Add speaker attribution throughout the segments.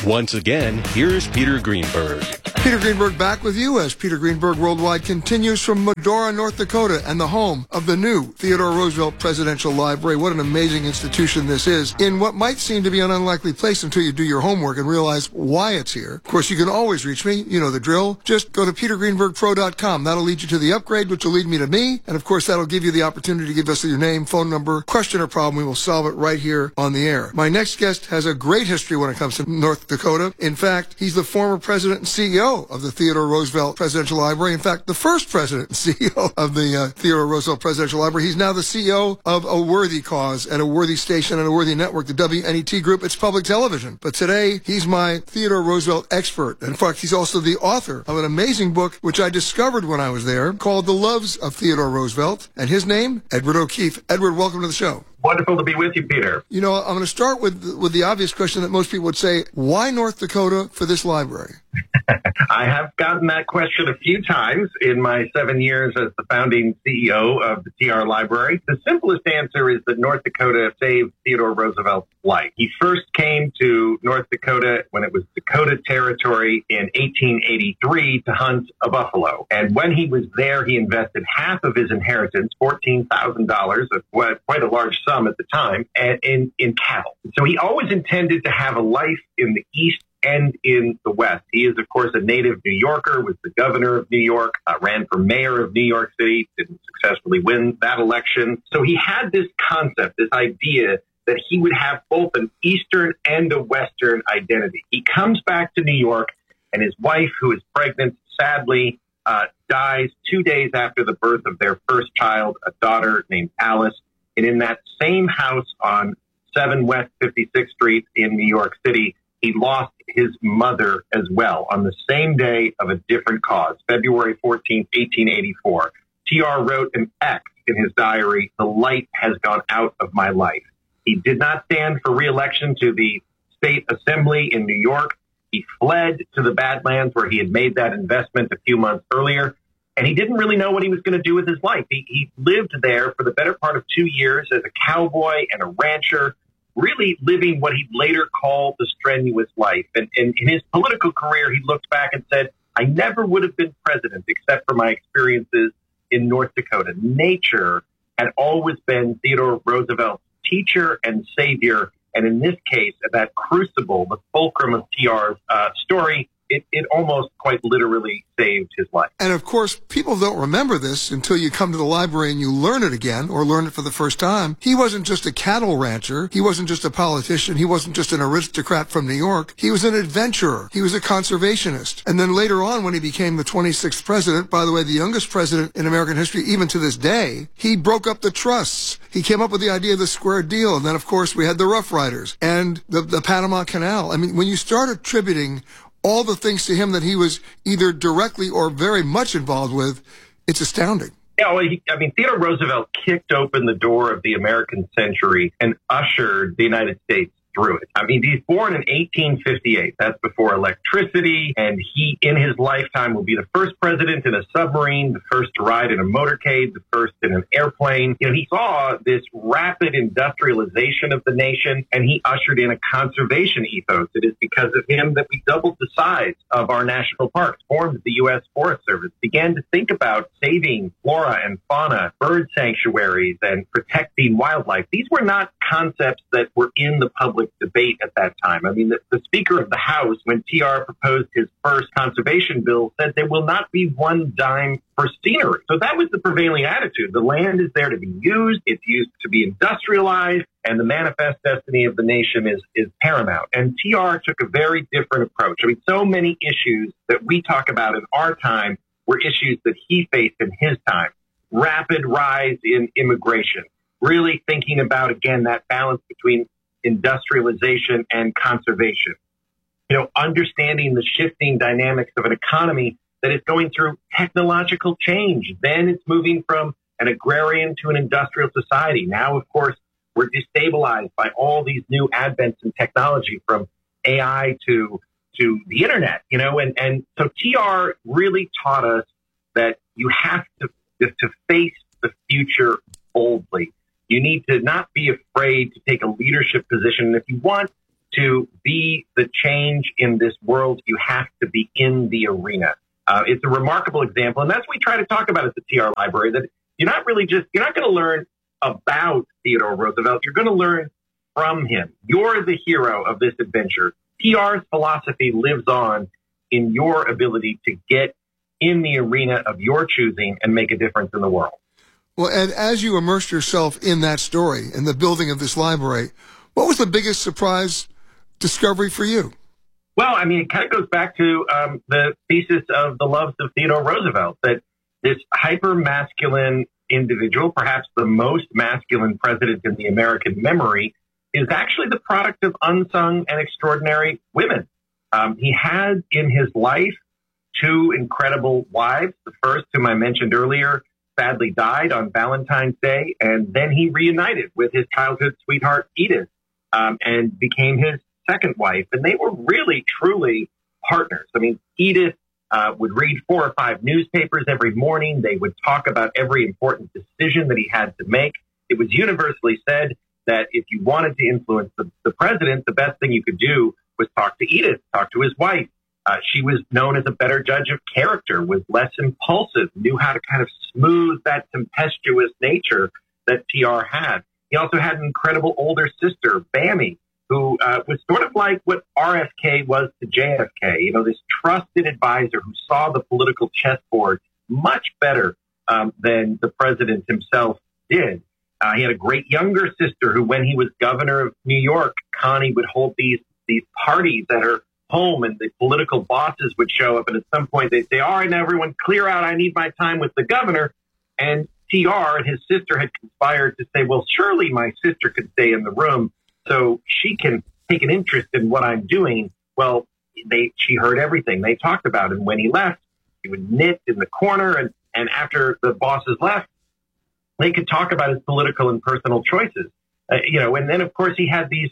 Speaker 1: Once again, here's Peter Greenberg.
Speaker 2: Peter Greenberg back with you as Peter Greenberg Worldwide continues from Medora, North Dakota, and the home of the new Theodore Roosevelt Presidential Library. What an amazing institution this is in what might seem to be an unlikely place until you do your homework and realize why it's here. Of course, you can always reach me. You know the drill. Just go to petergreenbergpro.com. That'll lead you to the upgrade, which will lead me to me. And of course, that'll give you the opportunity to give us your name, phone number, question or problem. We will solve it right here on the air. My next guest has a great history when it comes to North Dakota. In fact, he's the former president and CEO of the Theodore Roosevelt Presidential Library. In fact, the first president and CEO of the Theodore Roosevelt Presidential Library. He's now the CEO of a worthy cause and a worthy station and a worthy network, the WNET Group. It's public television. But today, he's my Theodore Roosevelt expert. In fact, he's also the author of an amazing book, which I discovered when I was there, called The Loves of Theodore Roosevelt. And his name, Edward O'Keefe. Edward, welcome to the show.
Speaker 3: Wonderful to be with you, Peter.
Speaker 2: You know, I'm going to start with the obvious question that most people would say, why North Dakota for this library?
Speaker 3: I have gotten that question a few times in my 7 years as the founding CEO of the TR Library. The simplest answer is that North Dakota saved Theodore Roosevelt's life. He first came to North Dakota when it was Dakota Territory in 1883 to hunt a buffalo. And when he was there, he invested half of his inheritance, $14,000, quite a large sum at the time, in cattle. So he always intended to have a life in the East and in the West. He is, of course, a native New Yorker, was the governor of New York, ran for mayor of New York City, didn't successfully win that election. So he had this concept, this idea that he would have both an Eastern and a Western identity. He comes back to New York, and his wife, who is pregnant, sadly dies 2 days after the birth of their first child, a daughter named Alice. And in that same house on 7 West 56th Street in New York City, he lost his mother as well on the same day of a different cause, February 14th, 1884. TR wrote an X in his diary, "The light has gone out of my life." He did not stand for re-election to the state assembly in New York. He fled to the Badlands where he had made that investment a few months earlier. And he didn't really know what he was going to do with his life. He lived there for the better part of 2 years as a cowboy and a rancher, really living what he'd later call the strenuous life. And in his political career, he looked back and said, I never would have been president except for my experiences in North Dakota. Nature had always been Theodore Roosevelt's teacher and savior. And in this case, that crucible, the fulcrum of TR's story, it almost quite literally saved his life.
Speaker 2: And of course, people don't remember this until you come to the library and you learn it again or learn it for the first time. He wasn't just a cattle rancher. He wasn't just a politician. He wasn't just an aristocrat from New York. He was an adventurer. He was a conservationist. And then later on, when he became the 26th president, by the way, the youngest president in American history, even to this day, he broke up the trusts. He came up with the idea of the square deal. And then, of course, we had the Rough Riders and the Panama Canal. I mean, when you start attributing all the things to him that he was either directly or very much involved with, it's astounding.
Speaker 3: Yeah, well, Theodore Roosevelt kicked open the door of the American century and ushered the United States through it. I mean, he's born in 1858. That's before electricity. And he, in his lifetime, will be the first president in a submarine, the first to ride in a motorcade, the first in an airplane. You know, he saw this rapid industrialization of the nation, and he ushered in a conservation ethos. It is because of him that we doubled the size of our national parks, formed the U.S. Forest Service, began to think about saving flora and fauna, bird sanctuaries, and protecting wildlife. These were not concepts that were in the public debate at that time. I mean, the Speaker of the House, when TR proposed his first conservation bill, said there will not be one dime for scenery. So that was the prevailing attitude. The land is there to be used. It's used to be industrialized, and the manifest destiny of the nation is paramount. And TR took a very different approach. I mean, so many issues that we talk about in our time were issues that he faced in his time. Rapid rise in immigration, really thinking about, again, that balance between industrialization and conservation. You know, understanding the shifting dynamics of an economy that is going through technological change. Then it's moving from an agrarian to an industrial society. Now, of course, we're destabilized by all these new advents in technology, from AI to the internet, you know, and so TR really taught us that you have to face the future boldly. You need to not be afraid to take a leadership position. And if you want to be the change in this world, you have to be in the arena. It's a remarkable example, and that's what we try to talk about at the TR Library, that you're not going to learn about Theodore Roosevelt. You're going to learn from him. You're the hero of this adventure. TR's philosophy lives on in your ability to get in the arena of your choosing and make a difference in the world.
Speaker 2: Well, Ed, as you immersed yourself in that story, in the building of this library, what was the biggest surprise discovery for you?
Speaker 3: Well, I mean, it kind of goes back to the thesis of The Loves of Theodore Roosevelt, that this hyper-masculine individual, perhaps the most masculine president in the American memory, is actually the product of unsung and extraordinary women. He had in his life two incredible wives. The first, whom I mentioned earlier, sadly died on Valentine's Day, and then he reunited with his childhood sweetheart, Edith, and became his second wife. And they were really, truly partners. I mean, Edith would read 4 or 5 newspapers every morning. They would talk about every important decision that he had to make. It was universally said that if you wanted to influence the president, the best thing you could do was talk to Edith, talk to his wife. She was known as a better judge of character, was less impulsive, knew how to kind of smooth that tempestuous nature that TR had. He also had an incredible older sister, Bammy, who was sort of like what RFK was to JFK, you know, this trusted advisor who saw the political chessboard much better than the president himself did. He had a great younger sister who, when he was governor of New York, Connie would hold these parties at her home, and the political bosses would show up, and at some point they'd say, all right, now everyone clear out, I need my time with the governor. And TR and his sister had conspired to say, well, surely my sister could stay in the room so she can take an interest in what I'm doing. Well, she heard everything they talked about, and when he left, he would knit in the corner, and after the bosses left, they could talk about his political and personal choices. And then, of course, he had these,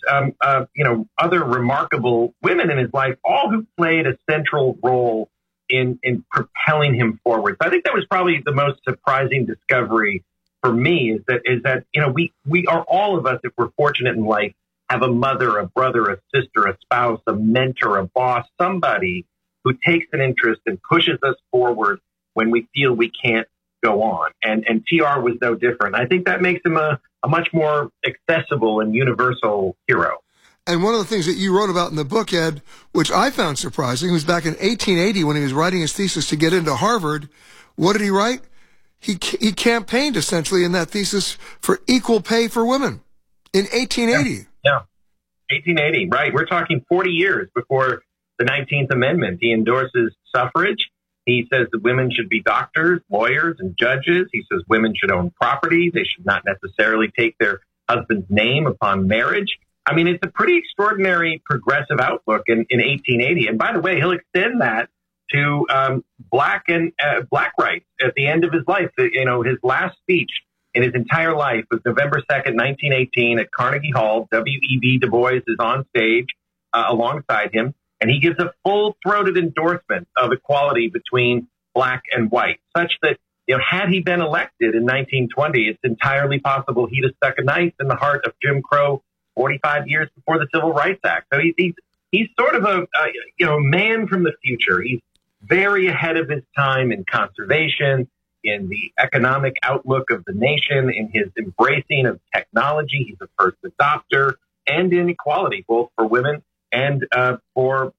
Speaker 3: other remarkable women in his life, all who played a central role in propelling him forward. So I think that was probably the most surprising discovery for me, is that we are, all of us, if we're fortunate in life, have a mother, a brother, a sister, a spouse, a mentor, a boss, somebody who takes an interest and pushes us forward when we feel we can't go on. And TR was no different. I think that makes him a much more accessible and universal hero.
Speaker 2: And one of the things that you wrote about in the book, Ed, which I found surprising, was back in 1880 when he was writing his thesis to get into Harvard. What did he write? He campaigned essentially in that thesis for equal pay for women in 1880.
Speaker 3: Yeah, 1880, right. We're talking 40 years before the 19th Amendment. He endorses suffrage. He says that women should be doctors, lawyers, and judges. He says women should own property. They should not necessarily take their husband's name upon marriage. I mean, it's a pretty extraordinary progressive outlook in 1880. And by the way, he'll extend that to black rights at the end of his life. His last speech in his entire life was November 2nd, 1918 at Carnegie Hall. W.E.B. Du Bois is on stage alongside him. And he gives a full-throated endorsement of equality between black and white, such that, had he been elected in 1920, it's entirely possible he'd have stuck a knife in the heart of Jim Crow 45 years before the Civil Rights Act. So he's sort of a man from the future. He's very ahead of his time in conservation, in the economic outlook of the nation, in his embracing of technology. He's a first adopter, and in equality, both for women and for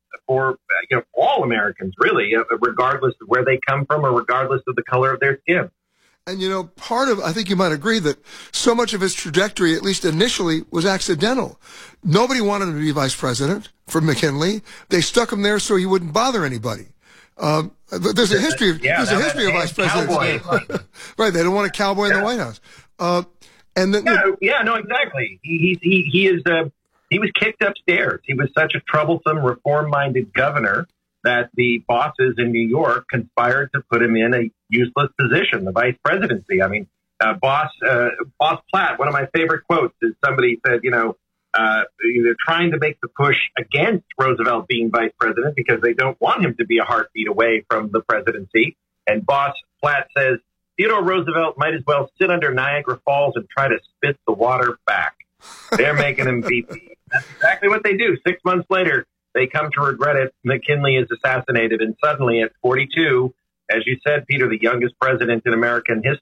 Speaker 3: all Americans, really, regardless of where they come from or regardless of the color of their skin.
Speaker 2: And, I think you might agree that so much of his trajectory, at least initially, was accidental. Nobody wanted him to be vice president for McKinley. They stuck him there so he wouldn't bother anybody. There's a history of vice presidents. Right, they don't want a cowboy in the White House.
Speaker 3: Exactly. He was kicked upstairs. He was such a troublesome, reform-minded governor that the bosses in New York conspired to put him in a useless position, the vice presidency. I mean, Boss Platt, one of my favorite quotes is somebody said, they're trying to make the push against Roosevelt being vice president because they don't want him to be a heartbeat away from the presidency. And Boss Platt says, Theodore Roosevelt might as well sit under Niagara Falls and try to spit the water back. They're making him VP. That's exactly what they do. 6 months later, they come to regret it. McKinley is assassinated, and suddenly at 42, as you said, Peter, the youngest president in American history,